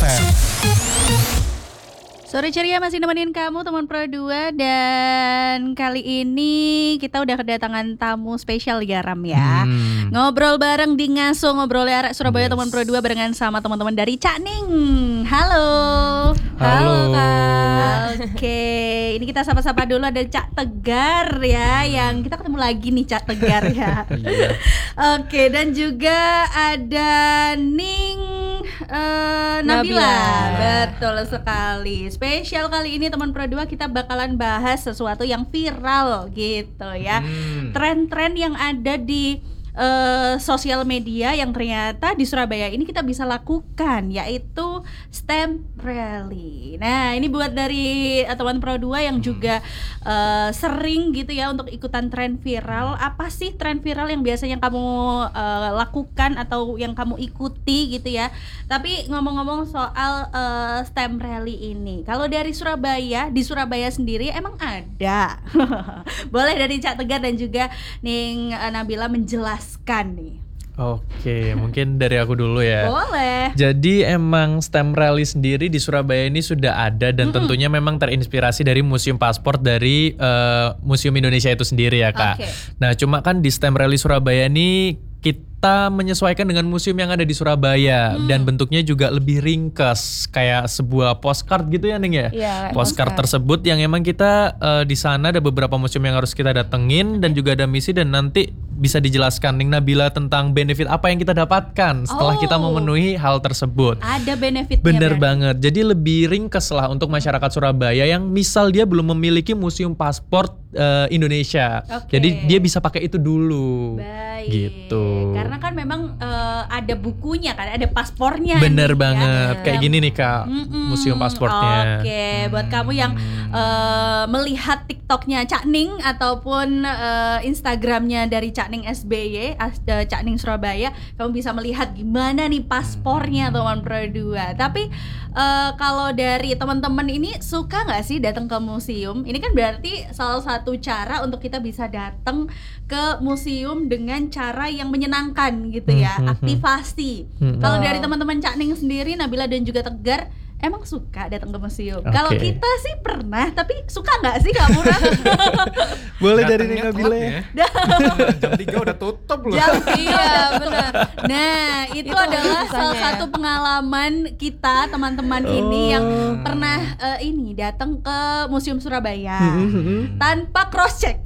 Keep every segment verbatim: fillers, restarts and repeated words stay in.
M. Sore ceria masih nemenin kamu teman Pro dua, dan kali ini kita udah kedatangan tamu spesial ya Ram ya. Hmm. Ngobrol bareng di Ngaso, ngobrol arek Surabaya yes. Teman Pro dua barengan sama teman-teman dari Cak Ning. Halo. Halo, Halo Kak. Oke, ini kita sapa-sapa dulu, ada Cak Tegar ya, hmm. yang kita ketemu lagi nih Cak Tegar ya. Oke, dan juga ada Ning uh, Nabila. Nabila. Betul sekali. Spesial kali ini teman Pro dua kita bakalan bahas sesuatu yang viral gitu ya. Hmm. Tren-tren yang ada di uh, sosial media yang ternyata di Surabaya ini kita bisa lakukan, yaitu stamp rally. Nah, ini buat dari uh, teman Pro dua yang juga uh, sering gitu ya untuk ikutan tren viral. Apa sih tren viral yang biasanya kamu uh, lakukan atau yang kamu ikuti gitu ya? Tapi ngomong-ngomong soal uh, stamp rally ini, kalau dari Surabaya, di Surabaya sendiri emang ada? Boleh dari Cak Tegar dan juga Ning uh, Nabila menjelaskan nih. Oke, mungkin dari aku dulu ya. Boleh. Jadi emang stamp rally sendiri di Surabaya ini sudah ada dan mm-hmm. tentunya memang terinspirasi dari Museum Paspor dari uh, Museum Indonesia itu sendiri ya Kak. Okay. Nah cuma kan di stamp rally Surabaya ini kita menyesuaikan dengan museum yang ada di Surabaya hmm. dan bentuknya juga lebih ringkas kayak sebuah postcard gitu ya Ning ya. Yeah, postcard, postcard tersebut yang emang kita uh, di sana ada beberapa museum yang harus kita datengin dan juga ada misi, dan nanti bisa dijelaskan Ning Nabila tentang benefit apa yang kita dapatkan setelah oh. kita memenuhi hal tersebut. Ada benefitnya. Bener berarti. banget. Jadi lebih ringkas lah untuk masyarakat Surabaya yang misal dia belum memiliki museum paspor uh, Indonesia. Okay. Jadi dia bisa pakai itu dulu. Baik. Gitu. Karena kan memang uh, ada bukunya kan, ada paspornya. Bener nih, banget, ya. kayak gini nih Kak, Mm-mm. museum paspornya. Oke, okay. hmm. buat kamu yang uh, melihat TikToknya Cak Ning ataupun uh, Instagramnya dari Cak Ning S B Y, uh, Cak Ning Surabaya, kamu bisa melihat gimana nih paspornya teman Pro dua. Tapi uh, kalau dari teman-teman ini suka nggak sih datang ke museum? Ini kan berarti salah satu cara untuk kita bisa datang ke museum dengan cara yang menyenangkan gitu ya, hmm, aktivasi. Hmm, Kalau oh. dari teman-teman Cak Ning sendiri, Nabila dan juga Tegar, emang suka datang ke museum? Okay. Kalau kita sih pernah, tapi suka nggak sih kamu? Boleh dari Ning Nabila ya. Jam tiga udah tutup loh. Jam tiga benar. Nah itu, itu adalah salah ya. satu pengalaman kita teman-teman oh. ini yang pernah uh, ini datang ke Museum Surabaya mm-hmm. tanpa cross check.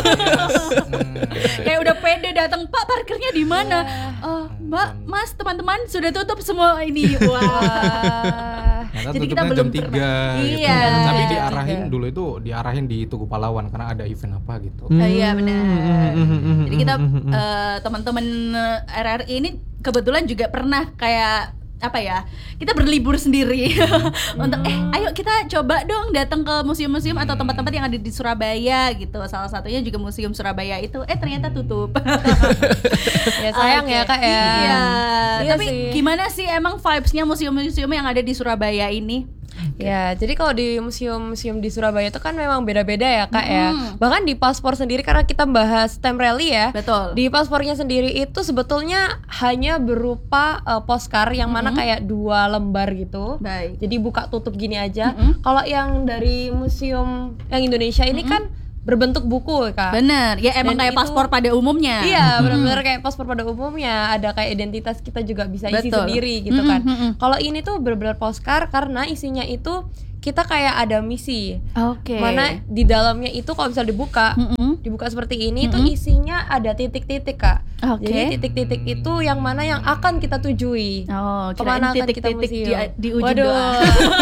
Kayak udah pede datang, Pak parkirnya di mana? Yeah. Oh, Mbak, Mas, teman-teman sudah tutup semua ini. Wah. Nah, jadi kita belum jam tiga gitu. Iya. Kan. Tapi diarahin tiga. Dulu itu diarahin di Tugu Pahlawan karena ada event apa gitu. Hmm. Oh, iya benar. Jadi kita uh, teman-teman R R I ini kebetulan juga pernah kayak apa ya, kita berlibur sendiri hmm. untuk eh ayo kita coba dong datang ke museum-museum atau tempat-tempat yang ada di Surabaya gitu. Salah satunya juga Museum Surabaya itu eh ternyata tutup. Ya sayang okay. ya Kak ya. Iya. Iya Tapi sih. gimana sih emang vibes-nya museum-museum yang ada di Surabaya ini? Okay. Ya, jadi kalau di museum-museum di Surabaya itu kan memang beda-beda ya Kak hmm. ya. Bahkan di paspor sendiri, karena kita bahas stamp rally ya. Betul. Di paspornya sendiri itu sebetulnya hanya berupa uh, postcard yang hmm. mana kayak dua lembar gitu. Baik. Jadi buka tutup gini aja. Hmm. Kalau yang dari museum yang Indonesia ini hmm. kan berbentuk buku Kak. Bener, ya emang Dan kayak itu, paspor pada umumnya. Iya, benar-benar kayak paspor pada umumnya. Ada kayak identitas kita juga bisa isi Betul. sendiri gitu Mm-hmm. kan. Kalau ini tuh benar-benar postcard karena isinya itu kita kayak ada misi. Oke. Okay. Mana di dalamnya itu kalau bisa dibuka, mm-hmm. dibuka seperti ini mm-hmm. itu isinya ada titik-titik Kak. Okay. Jadi titik-titik itu yang mana yang akan kita tujui. Oh, kemana akan kita titik-titik museum. di, di ujung Waduh. doa.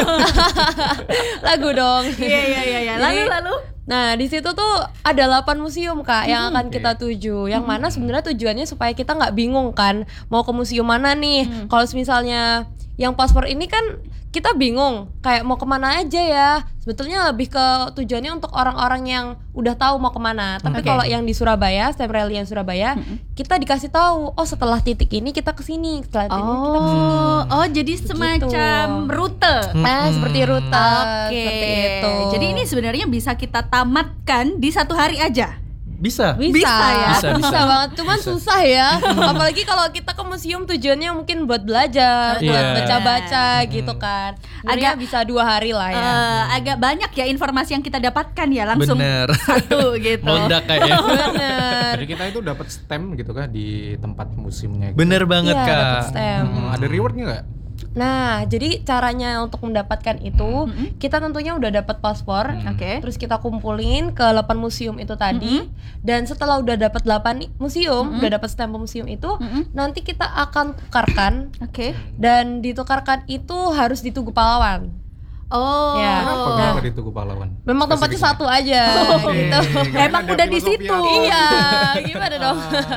Lagu dong. Iya iya iya iya. Lalu lalu Nah di situ tuh ada delapan museum Kak yang akan kita tuju, yang mana sebenarnya tujuannya supaya kita nggak bingung kan mau ke museum mana nih. Hmm. Kalau misalnya yang paspor ini kan kita bingung kayak mau kemana aja ya. Sebetulnya lebih ke tujuannya untuk orang-orang yang udah tahu mau kemana. Tapi okay. kalau yang di Surabaya, stamp rally yang Surabaya, mm-hmm. kita dikasih tahu, oh setelah titik ini kita kesini, setelah titik oh. ini kita kesini. Oh, jadi semacam gitu. Rute. Nah, hmm. seperti rute. Oke. Seperti itu. Jadi ini sebenarnya bisa kita tamatkan di satu hari aja. Bisa. Bisa, Bisa ya? bisa, Bisa, bisa. banget. Cuman susah ya. Apalagi kalau kita ke museum tujuannya mungkin buat belajar, buat Iya. baca-baca gitu kan. Agak Agak- bisa dua hari lah ya. Eh, agak banyak ya informasi yang kita dapatkan ya langsung Bener. satu gitu. Meledak kayaknya. Bener. Jadi kita itu dapat stem gitu kan di tempat museumnya. Gitu. Bener banget Iya, Kak. dapet stem. Hmm, ada rewardnya nggak? Nah, jadi caranya untuk mendapatkan itu, kita tentunya udah dapat paspor. Oke. Terus kita kumpulin ke delapan museum itu tadi. Dan setelah udah dapat delapan museum, udah dapat stempel museum itu, nanti kita akan tukarkan. Oke. Dan ditukarkan itu harus di Tugu Pahlawan. Oh. Ya. Kenapa Nah. kenapa di Tugu Pahlawan? Memang tempatnya Spesifiknya? satu aja gitu. Kirain Emang ada udah di filosofi situ. apa. Iya, gimana dong?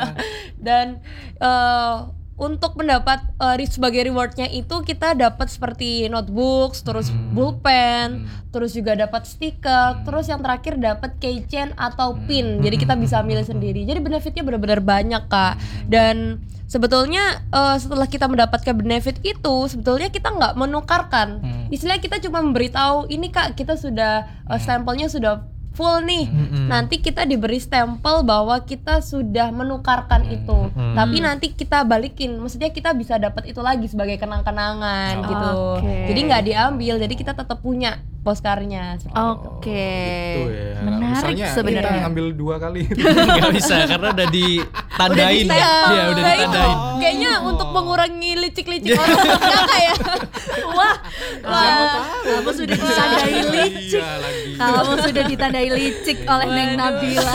Dan eh, untuk mendapat eh, re- sebagai rewardnya itu kita dapat seperti notebooks, terus pulpen, terus juga dapat stiker, terus yang terakhir dapat keychain atau pin. Jadi kita bisa milih sendiri. Jadi benefitnya benar-benar banyak Kak. Dan sebetulnya eh, setelah kita mendapatkan benefit itu, sebetulnya kita nggak menukarkan. Istilahnya kita cuma memberitahu ini Kak, kita sudah eh, stempelnya sudah full nih. Nanti kita diberi stempel bahwa kita sudah menukarkan itu. Tapi nanti kita balikin. Maksudnya kita bisa dapat itu lagi sebagai kenang-kenangan gitu. Oke. Jadi nggak diambil. Jadi kita tetap punya postkarnya. Oke. Gitu ya. Menarik Misalnya sebenarnya. kita ngambil dua kali. Nggak bisa karena udah ditandain. Udah di-stempel. Iya, udah Nah, ditandain. itu kayaknya untuk mengurangi licik-licik orang enggak ya? Wah, wah, kamu sudah ditandai licik. Iya lagi. Kamu sudah ditandai licik oleh Neng Nabila.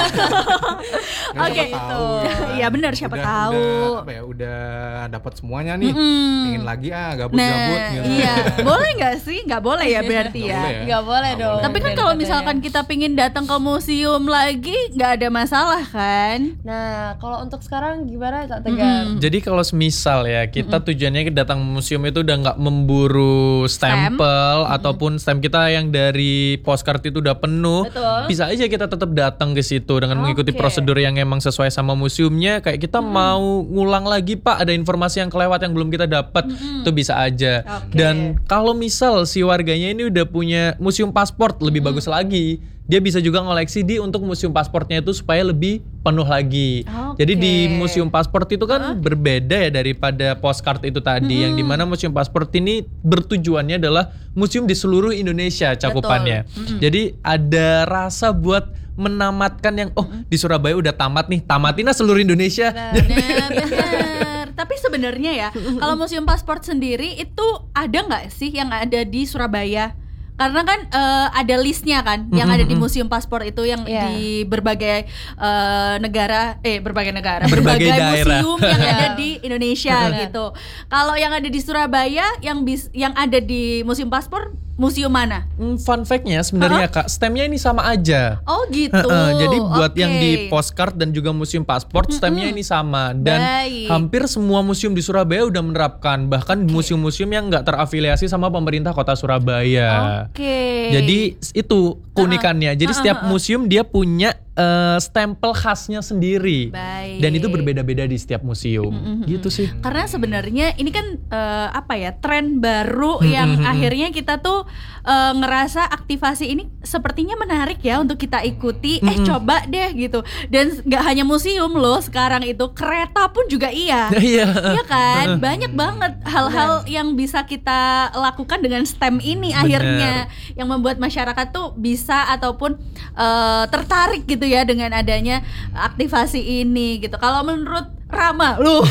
Nggak, Oke, siapa tahu. Iya benar, siapa Udah- tahu. Udah, apa ya, udah dapat semuanya nih. Ingin lagi ah gabut-gabut Nah, gitu. iya, boleh nggak sih? Nggak boleh ya berarti Nggak ya. boleh ya. Nggak boleh Nggak dong. boleh. Tapi kan Biar kalau katanya. misalkan kita pingin datang ke museum lagi, nggak ada masalah kan? Nah, kalau untuk sekarang gimana Cak Tegar? Jadi kalau semisal ya kita tujuannya kita datang museum itu udah nggak memburu stempel ataupun stem kita yang dari postcard itu udah penuh, Betul. bisa aja kita tetap datang ke situ dengan mengikuti Oke. prosedur yang emang sesuai sama museumnya. Kayak kita mau ngulang lagi Pak, ada informasi yang kelewat yang belum kita dapat, itu bisa aja. Oke. Dan kalau misal si warganya ini udah punya museum pasport, lebih bagus lagi. Dia bisa juga ngoleksi di untuk museum pasportnya itu supaya lebih penuh lagi. Oke. Jadi di museum pasport itu kan berbeda ya daripada postcard itu tadi, yang dimana museum pasport ini bertujuannya adalah museum di seluruh Indonesia cakupannya. Jadi ada rasa buat menamatkan yang oh di Surabaya udah tamat nih, tamatin lah seluruh Indonesia. Nah, benar. Tapi sebenarnya ya, kalau museum paspor sendiri itu ada nggak sih yang ada di Surabaya? Karena kan eh, ada listnya kan, yang ada di museum paspor itu yang Iya. di berbagai eh, negara, eh berbagai negara, Berbagai berbagai daerah. museum yang Iya. ada di Indonesia gitu. Kalau yang ada di Surabaya, yang bis, yang ada di museum paspor, museum mana? Hmm, fun fact-nya sebenarnya Kak, stemnya ini sama aja. Oh gitu. Heeh, jadi buat Oke. yang di postcard dan juga museum pasport stemnya ini sama dan Baik. hampir semua museum di Surabaya udah menerapkan, bahkan museum-museum yang nggak terafiliasi sama pemerintah kota Surabaya. Oke. Jadi itu keunikannya. Jadi setiap museum dia punya eh, stempel khasnya sendiri. Baik. Dan itu berbeda-beda di setiap museum. Gitu sih. Karena sebenarnya ini kan eh, apa ya, tren baru yang akhirnya kita tuh eh, ngerasa aktivasi ini sepertinya menarik ya untuk kita ikuti. Eh coba deh gitu. Dan nggak hanya museum loh, sekarang itu kereta pun juga iya. Iya. Iya kan, banyak banget hal-hal yang bisa kita lakukan dengan STEM ini akhirnya, yang membuat masyarakat tuh bisa ataupun eh, tertarik gitu ya dengan adanya aktivasi ini gitu. Kalau menurut Rama lu,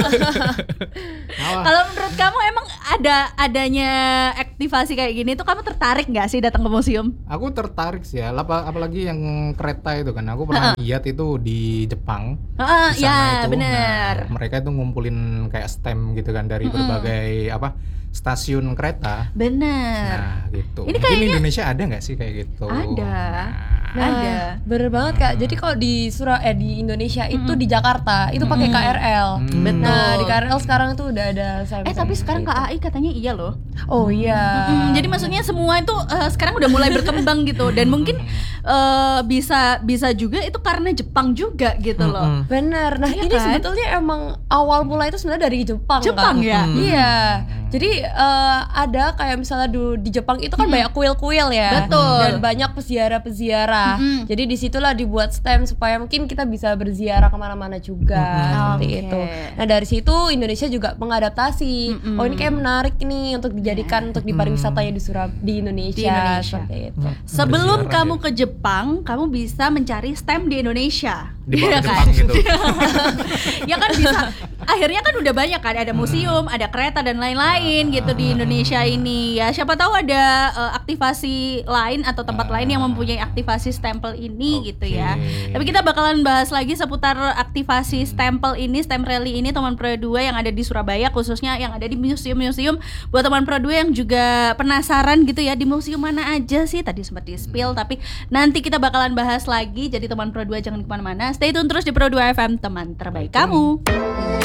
kalau menurut kamu emang ada adanya aktivasi kayak gini tuh kamu tertarik nggak sih datang ke museum? Aku tertarik sih ya, Lapa- apalagi yang kereta itu kan. Aku pernah lihat itu di Jepang. Heeh, Di sana ya itu. benar. Nah, mereka itu ngumpulin kayak stem gitu kan dari berbagai apa stasiun kereta. Benar. Nah, gitu. Ini Mungkin kayaknya- Indonesia ada nggak sih kayak gitu? Ada. Nah, Ada. bener banget Kak. Jadi kalau di Surab eh di Indonesia itu di Jakarta itu pakai K R L. Betul. Nah, di K R L sekarang tuh udah ada saya. Eh tapi sekarang K A I katanya iya loh. Oh iya. Hmm, jadi maksudnya semua itu eh, sekarang udah mulai berkembang gitu, dan mungkin eh, bisa bisa juga itu karena Jepang juga gitu loh. Bener. Nah, Iya ini kan? sebetulnya emang awal mulai itu sebenarnya dari Jepang, Jepang Kak. ya? Iya. Jadi uh, ada kayak misalnya du, di Jepang itu kan mm-hmm. banyak kuil-kuil ya. Betul. Dan banyak peziarah-peziarah. Mm-hmm. Jadi disitulah dibuat stand supaya mungkin kita bisa berziarah kemana-mana juga mm-hmm. seperti okay. itu. Nah dari situ Indonesia juga mengadaptasi. Mm-hmm. Oh ini kayak menarik nih untuk dijadikan yeah. untuk di pariwisatanya di Surab di Indonesia, di Indonesia. Seperti itu. Sebelum kamu ke Jepang, kamu bisa mencari stamp di Indonesia. Dibawa ya ke kan? Jepang gitu. Ya kan bisa. Akhirnya kan udah banyak kan, ada museum, ada kereta dan lain-lain gitu di Indonesia ini. Ya siapa tahu ada uh, aktivasi lain atau tempat lain yang mempunyai aktivasi stempel ini okay. gitu ya. Tapi kita bakalan bahas lagi seputar aktivasi stempel ini, stamp rally ini teman Pro dua yang ada di Surabaya, khususnya yang ada di museum-museum. Buat teman Pro dua yang juga penasaran gitu ya, di museum mana aja sih? Tadi sempat di spill, tapi nanti kita bakalan bahas lagi. Jadi teman Pro dua jangan kemana-mana, stay tune terus di Pro dua F M, teman terbaik kamu.